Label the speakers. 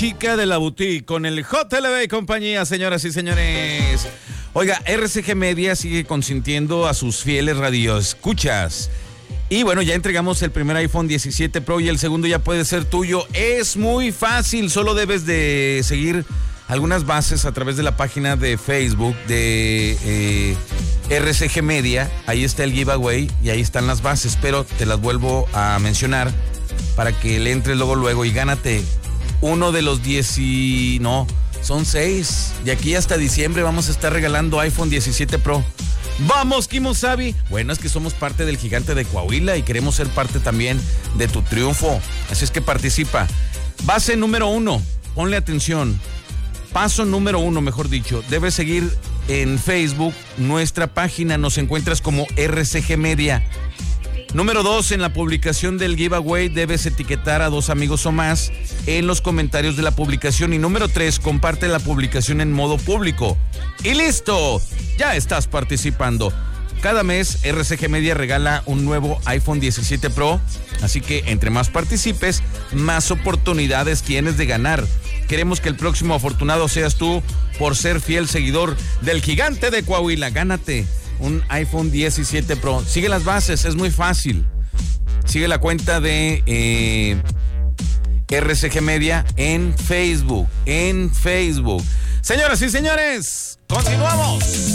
Speaker 1: Chica de la boutique con el JLB y compañía, señoras y señores. Oiga, RCG Media sigue consintiendo a sus fieles radioescuchas. Y bueno, ya entregamos el primer iPhone 17 Pro y el segundo ya puede ser tuyo. Es muy fácil, solo debes de seguir algunas bases a través de la página de Facebook de RCG Media. Ahí está el giveaway y ahí están las bases, pero te las vuelvo a mencionar para que le entres luego y gánate uno de los 10 y... no, son 6. De aquí hasta diciembre vamos a estar regalando iPhone 17 Pro. ¡Vamos, Kimosabi! Bueno, es que somos parte del Gigante de Coahuila y queremos ser parte también de tu triunfo. Así es que participa. Base número 1, ponle atención. Paso número 1, mejor dicho. Debes seguir en Facebook nuestra página. Nos encuentras como RCG Media. Número 2, en la publicación del giveaway debes etiquetar a 2 amigos o más en los comentarios de la publicación. Y número 3, comparte la publicación en modo público. ¡Y listo! Ya estás participando. Cada mes RCG Media regala un nuevo iPhone 17 Pro. Así que entre más participes, más oportunidades tienes de ganar. Queremos que el próximo afortunado seas tú por ser fiel seguidor del Gigante de Coahuila. Gánate un iPhone 17 Pro. Sigue las bases, es muy fácil. Sigue la cuenta de RCG Media en Facebook. Señoras y señores, continuamos.